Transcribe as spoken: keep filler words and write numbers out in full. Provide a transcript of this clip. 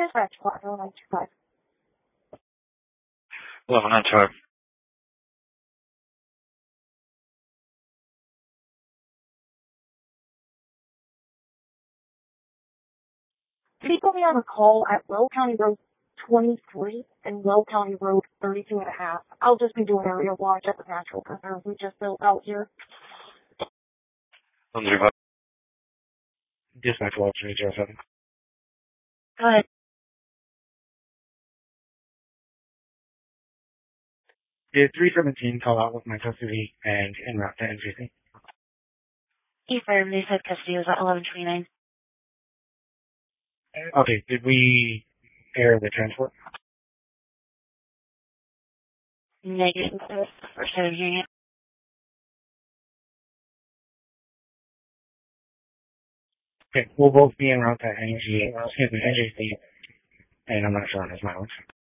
Dispatch one oh nine two five. eleven nine two five. Can you put me on a call at Will County Road twenty-three and Will County Road thirty-two and a half? I'll just be doing area watch at the natural preserve we just built out here. one three five. Dispatch one three zero seven. Go ahead. Did three seventeen call out with my custody and en route to N G C? E-firm, they said custody was at eleven twenty-nine. Okay, did we air the transport? Negative. First time hearing it. Okay, we'll both be en route to N G, excuse me, N G C, and I'm not sure on his mileage.